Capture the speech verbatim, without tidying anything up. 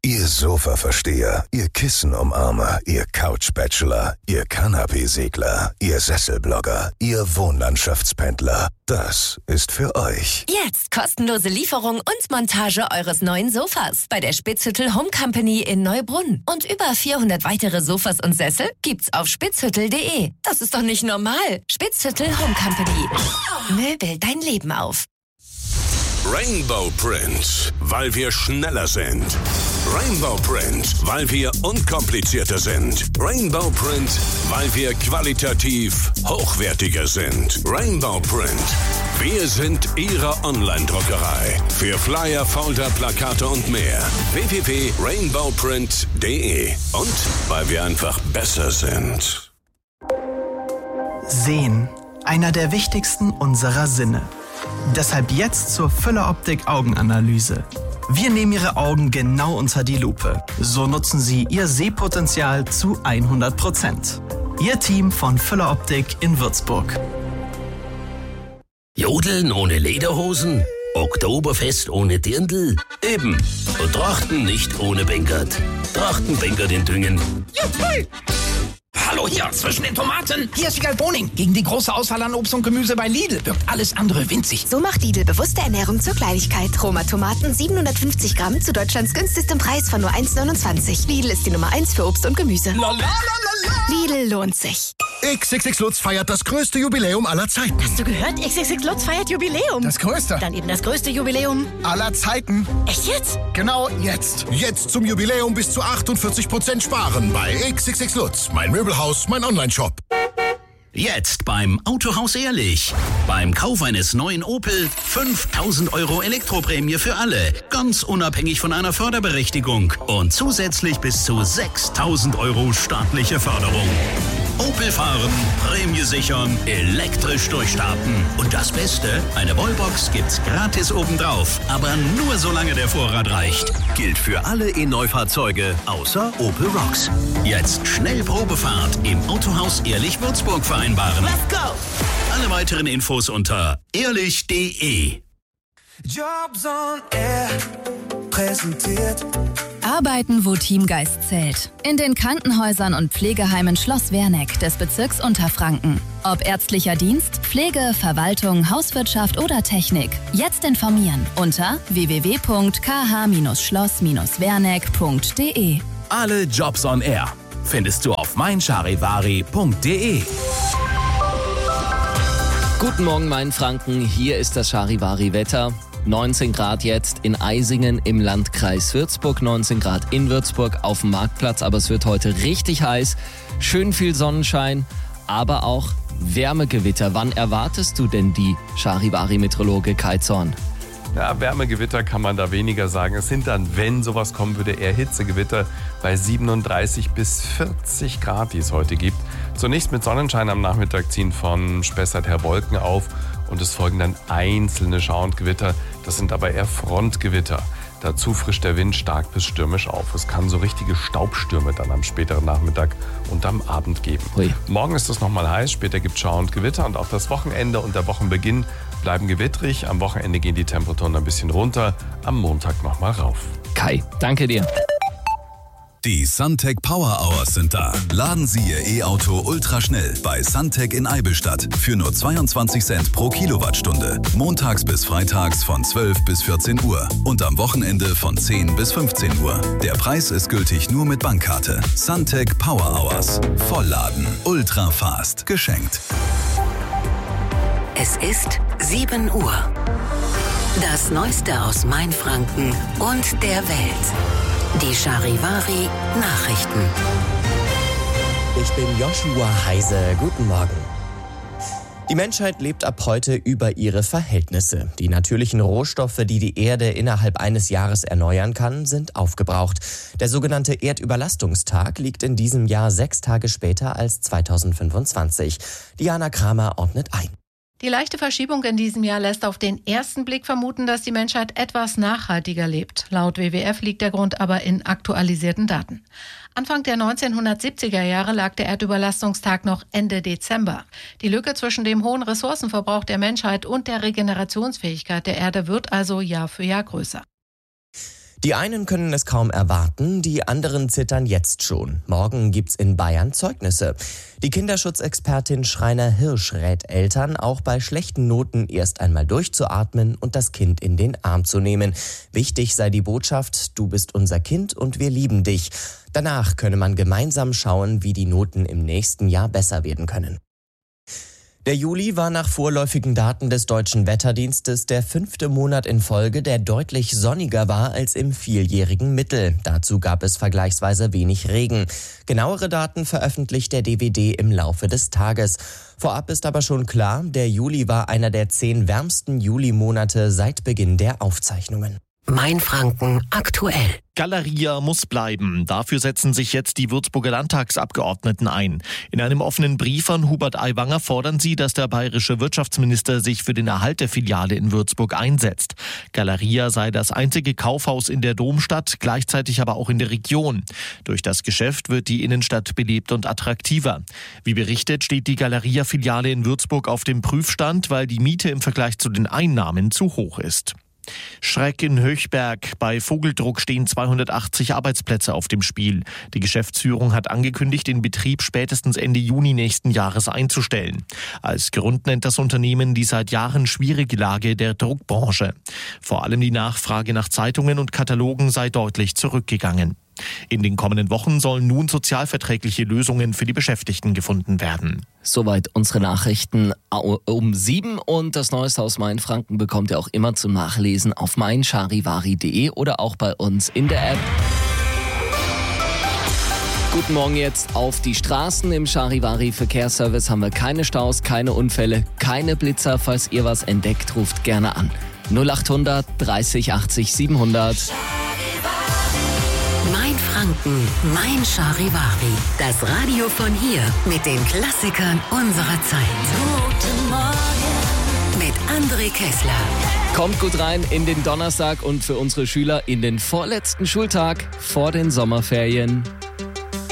Ihr Sofa-Versteher, Ihr Kissen-Umarmer, Ihr Couch-Bachelor, Ihr Kanapee-Segler, Ihr Sesselblogger, Ihr Wohnlandschaftspendler. Das ist für euch. Jetzt kostenlose Lieferung und Montage eures neuen Sofas bei der Spitzhüttel Home Company in Neubrunn. Und über vierhundert weitere Sofas und Sessel gibt's auf spitzhüttel punkt de. Das ist doch nicht normal. Spitzhüttel Home Company. Möbel dein Leben auf. Rainbow Print, weil wir schneller sind. Rainbow Print, weil wir unkomplizierter sind. Rainbow Print, weil wir qualitativ hochwertiger sind. Rainbow Print, wir sind Ihre Online-Druckerei. Für Flyer, Folder, Plakate und mehr. w w w punkt rainbow print punkt de. Und weil wir einfach besser sind. Sehen, einer der wichtigsten unserer Sinne. Deshalb jetzt zur Füller Optik Augenanalyse. Wir nehmen Ihre Augen genau unter die Lupe. So nutzen Sie Ihr Sehpotenzial zu hundert Prozent. Ihr Team von Füller Optik in Würzburg. Jodeln ohne Lederhosen? Oktoberfest ohne Dirndl? Eben. Und Trachten nicht ohne Bengert. Trachtenbengert in Düngen. Juhu! Hallo hier, zwischen den Tomaten. Hier ist Wiegald Boning. Gegen die große Auswahl an Obst und Gemüse bei Lidl wirkt alles andere winzig. So macht Lidl bewusste Ernährung zur Kleinigkeit. Roma Tomaten siebenhundertfünfzig Gramm zu Deutschlands günstigstem Preis von nur eins neunundzwanzig. Lidl ist die Nummer eins für Obst und Gemüse. La, la, la, la, la. Lidl lohnt sich. X X X Lutz feiert das größte Jubiläum aller Zeiten. Hast du gehört? X X X Lutz feiert Jubiläum. Das größte? Dann eben das größte Jubiläum aller Zeiten. Echt jetzt? Genau jetzt. Jetzt zum Jubiläum bis zu achtundvierzig Prozent sparen bei X X X Lutz. Mein Möbelhaus, mein Online-Shop. Jetzt beim Autohaus Ehrlich. Beim Kauf eines neuen Opel fünftausend Euro Elektroprämie für alle. Ganz unabhängig von einer Förderberechtigung. Und zusätzlich bis zu sechstausend Euro staatliche Förderung. Opel fahren, Prämie sichern, elektrisch durchstarten. Und das Beste, eine Wallbox gibt's gratis obendrauf. Aber nur solange der Vorrat reicht. Gilt für alle E-Neufahrzeuge außer Opel Rocks. Jetzt schnell Probefahrt im Autohaus Ehrlich Würzburg vereinbaren. Let's go! Alle weiteren Infos unter ehrlich punkt de. Jobs on Air präsentiert. Arbeiten, wo Teamgeist zählt. In den Krankenhäusern und Pflegeheimen Schloss Werneck des Bezirks Unterfranken. Ob ärztlicher Dienst, Pflege, Verwaltung, Hauswirtschaft oder Technik. Jetzt informieren unter w w w punkt k h schloss werneck punkt de. Alle Jobs on Air findest du auf mein charivari punkt de. Guten Morgen, mein Franken. Hier ist das Charivari-Wetter. neunzehn Grad jetzt in Eisingen im Landkreis Würzburg, neunzehn Grad in Würzburg auf dem Marktplatz. Aber es wird heute richtig heiß, schön viel Sonnenschein, aber auch Wärmegewitter. Wann erwartest du denn die, Charivari-Meteorologe Kai Zorn? Ja, Wärmegewitter kann man da weniger sagen. Es sind dann, wenn sowas kommen würde, eher Hitzegewitter bei siebenunddreißig bis vierzig Grad, die es heute gibt. Zunächst mit Sonnenschein am Nachmittag ziehen von Spessart her Wolken auf und es folgen dann einzelne Schauer und Gewitter. Das sind aber eher Frontgewitter. Dazu frischt der Wind stark bis stürmisch auf. Es kann so richtige Staubstürme dann am späteren Nachmittag und am Abend geben. Ui. Morgen ist es nochmal heiß, später gibt es Schauer und Gewitter und auch das Wochenende und der Wochenbeginn bleiben gewittrig. Am Wochenende gehen die Temperaturen ein bisschen runter, am Montag nochmal rauf. Kai, danke dir. Die Suntec Power Hours sind da. Laden Sie Ihr E-Auto ultraschnell bei Suntec in Eibelstadt für nur zweiundzwanzig Cent pro Kilowattstunde. Montags bis freitags von zwölf bis vierzehn Uhr und am Wochenende von zehn bis fünfzehn Uhr. Der Preis ist gültig nur mit Bankkarte. Suntec Power Hours. Vollladen. Ultra fast. Geschenkt. Es ist sieben Uhr. Das Neueste aus Mainfranken und der Welt. Die Charivari Nachrichten. Ich bin Joshua Heise. Guten Morgen. Die Menschheit lebt ab heute über ihre Verhältnisse. Die natürlichen Rohstoffe, die die Erde innerhalb eines Jahres erneuern kann, sind aufgebraucht. Der sogenannte Erdüberlastungstag liegt in diesem Jahr sechs Tage später als zweitausendfünfundzwanzig. Diana Kramer ordnet ein. Die leichte Verschiebung in diesem Jahr lässt auf den ersten Blick vermuten, dass die Menschheit etwas nachhaltiger lebt. Laut W W F liegt der Grund aber in aktualisierten Daten. Anfang der neunzehnhundertsiebziger Jahre lag der Erdüberlastungstag noch Ende Dezember. Die Lücke zwischen dem hohen Ressourcenverbrauch der Menschheit und der Regenerationsfähigkeit der Erde wird also Jahr für Jahr größer. Die einen können es kaum erwarten, die anderen zittern jetzt schon. Morgen gibt's in Bayern Zeugnisse. Die Kinderschutzexpertin Schreiner Hirsch rät Eltern, auch bei schlechten Noten erst einmal durchzuatmen und das Kind in den Arm zu nehmen. Wichtig sei die Botschaft: Du bist unser Kind und wir lieben dich. Danach könne man gemeinsam schauen, wie die Noten im nächsten Jahr besser werden können. Der Juli war nach vorläufigen Daten des Deutschen Wetterdienstes der fünfte Monat in Folge, der deutlich sonniger war als im vieljährigen Mittel. Dazu gab es vergleichsweise wenig Regen. Genauere Daten veröffentlicht der D W D im Laufe des Tages. Vorab ist aber schon klar, der Juli war einer der zehn wärmsten Julimonate seit Beginn der Aufzeichnungen. Mainfranken aktuell. Galeria muss bleiben. Dafür setzen sich jetzt die Würzburger Landtagsabgeordneten ein. In einem offenen Brief an Hubert Aiwanger fordern sie, dass der bayerische Wirtschaftsminister sich für den Erhalt der Filiale in Würzburg einsetzt. Galeria sei das einzige Kaufhaus in der Domstadt, gleichzeitig aber auch in der Region. Durch das Geschäft wird die Innenstadt belebt und attraktiver. Wie berichtet, steht die Galeria-Filiale in Würzburg auf dem Prüfstand, weil die Miete im Vergleich zu den Einnahmen zu hoch ist. Schreck in Höchberg. Bei Vogeldruck stehen zweihundertachtzig Arbeitsplätze auf dem Spiel. Die Geschäftsführung hat angekündigt, den Betrieb spätestens Ende Juni nächsten Jahres einzustellen. Als Grund nennt das Unternehmen die seit Jahren schwierige Lage der Druckbranche. Vor allem die Nachfrage nach Zeitungen und Katalogen sei deutlich zurückgegangen. In den kommenden Wochen sollen nun sozialverträgliche Lösungen für die Beschäftigten gefunden werden. Soweit unsere Nachrichten um sieben, und das Neueste aus Mainfranken bekommt ihr auch immer zum Nachlesen auf mein charivari punkt de oder auch bei uns in der App. Guten Morgen jetzt auf die Straßen. Im Charivari Verkehrsservice haben wir keine Staus, keine Unfälle, keine Blitzer. Falls ihr was entdeckt, ruft gerne an. null achthundert dreißig achtzig siebenhundert. Mainfranken, mein Charivari. Das Radio von hier mit den Klassikern unserer Zeit. Guten Morgen mit André Kessler. Kommt gut rein in den Donnerstag und für unsere Schüler in den vorletzten Schultag vor den Sommerferien.